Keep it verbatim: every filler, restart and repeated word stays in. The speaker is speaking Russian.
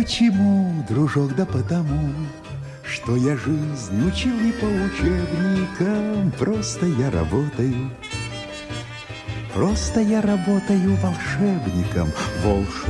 почему, дружок, да потому, что я жизнь учил не по учебникам, просто я работаю, просто я работаю волшебником, волшебником.